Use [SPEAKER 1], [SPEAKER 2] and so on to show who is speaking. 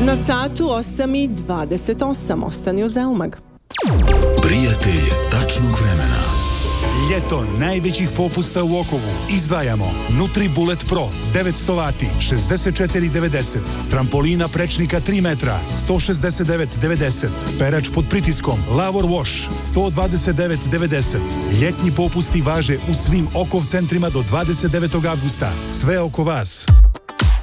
[SPEAKER 1] Na satu 8:28. Ostani uz Eumag.
[SPEAKER 2] Prijatelj tačnog vremena.
[SPEAKER 3] Ljeto najvećih popusta u Okovu. Izdvajamo NutriBullet Pro 900 vati 64,90. Trampolina prečnika 3 metra 169,90. Perač pod pritiskom Lavor Wash 129,90. Ljetnji popusti važe u svim Okov centrima do 29. avgusta. Sve oko vas.